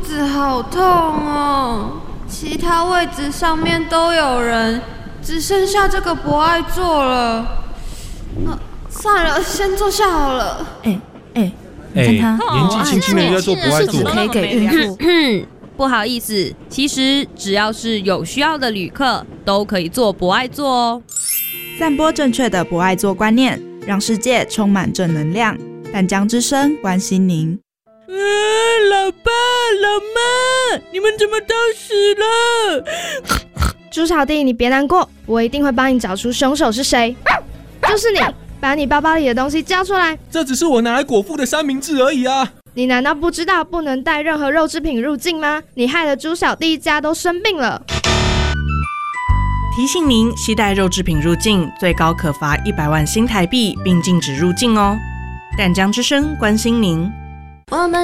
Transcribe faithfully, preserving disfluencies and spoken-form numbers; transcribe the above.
子好痛哦，其他位置上面都有人，只剩下这个博爱座了。呃，算了，先坐下好了。 哎哎，你看他年纪轻轻的就在做博爱座， 可以给孕妇。 不好意思，其实只要是有需要的旅客，都可以坐博爱座哦。 散播正确的博爱座观念，让世界充满正能量。淡江之声关心您。 啊，老爸老妈，你们怎么都死了？ 猪小弟，你别难过，我一定会帮你找出凶手是谁。就是你，把你包包里的东西交出来。 这只是我拿来果腹的三明治而已啊！ 你难道不知道不能带任何肉制品入境吗？你害得猪小弟一家都生病了。 提醒您，携带肉制品入境，最高可罚一百万新台币，并禁止入境哦。淡江之声关心您。 我们